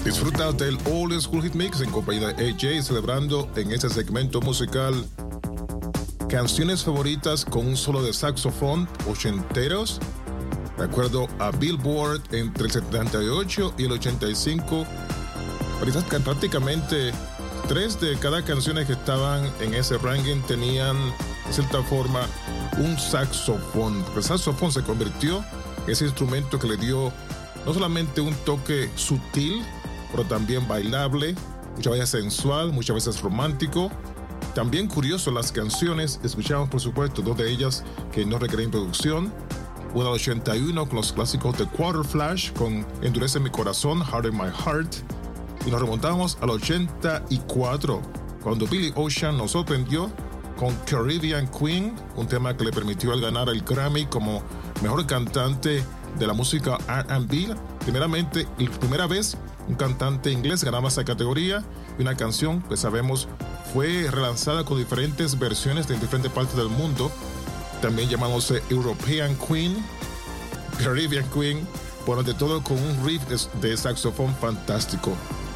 Disfruta del Old School Hit Mix en compañía de AJ, celebrando en este segmento musical canciones favoritas con un solo de saxofón ochenteros, de acuerdo a Billboard, entre el 78 y el 85. Prácticamente 3 de cada canción que estaban en ese ranking tenían, de cierta forma, un saxofón. El saxofón se convirtió en ese instrumento que le dio no solamente un toque sutil, pero también bailable, muchas veces sensual, muchas veces romántico. También curioso, las canciones, escuchamos por supuesto 2 de ellas que no requieren producción. Una del 81 con los clásicos de Quarter Flash con Endurece mi corazón, Harden My Heart. Y nos remontamos al 84, cuando Billy Ocean nos sorprendió con Caribbean Queen, un tema que le permitió al ganar el Grammy como mejor cantante de la música R&B. Primera vez un cantante inglés ganaba esa categoría, y una canción que sabemos fue relanzada con diferentes versiones de diferentes partes del mundo, también llamándose European Queen, Caribbean Queen, bueno, de todo con un riff de saxofón fantástico.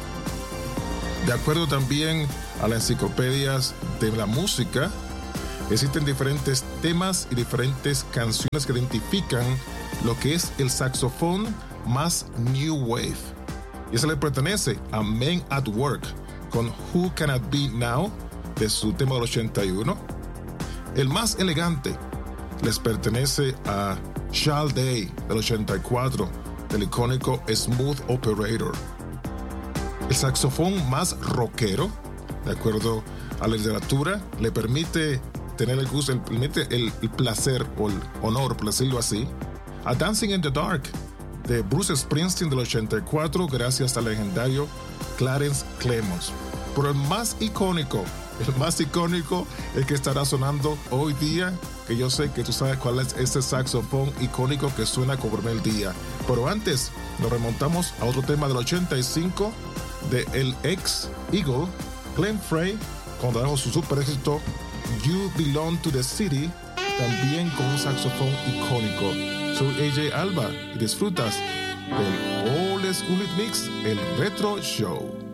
De acuerdo también a las enciclopedias de la música, existen diferentes temas y diferentes canciones que identifican lo que es el saxofón más New Wave. Y eso le pertenece a Men at Work con Who Can It Be Now, de su tema del 81. El más elegante les pertenece a Shall Day del 84, del icónico Smooth Operator. El saxofón más rockero, de acuerdo a la literatura, le permite tener el gusto, el placer o el honor, por decirlo así, a Dancing in the Dark de Bruce Springsteen del 84, gracias al legendario Clarence Clemons. Pero el más icónico, el que estará sonando hoy día, que yo sé que tú sabes cuál es ese saxofón icónico que suena como primer día. Pero antes nos remontamos a otro tema del 85 de el ex Eagle, Glenn Frey, cuando su super éxito You Belong to the City, también con un saxofón icónico. Soy AJ Alba y disfrutas del Old School Hit Mix, el Retro Show.